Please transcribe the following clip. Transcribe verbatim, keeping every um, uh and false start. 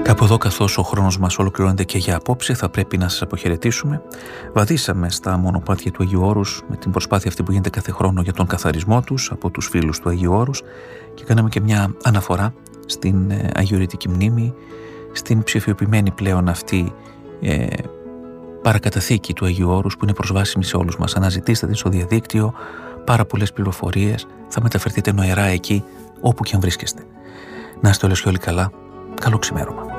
Κάπου εδώ, καθώς ο χρόνος μας ολοκληρώνεται και για απόψε, θα πρέπει να σας αποχαιρετήσουμε. Βαδίσαμε στα μονοπάτια του Αγίου Όρους με την προσπάθεια αυτή που γίνεται κάθε χρόνο για τον καθαρισμό τους από τους φίλους του Αγίου Όρους και κάναμε και μια αναφορά στην ε, αγιορητική μνήμη, στην ψηφιοποιημένη πλέον αυτή ε, παρακαταθήκη του Αγίου Όρους που είναι προσβάσιμη σε όλους μας. Αναζητήστε την στο διαδίκτυο, πάρα πολλές πληροφορίες, θα μεταφερθείτε νοερά εκεί όπου και αν βρίσκεστε. Να είστε όλες και όλοι καλά. Καλό ξημέρωμα.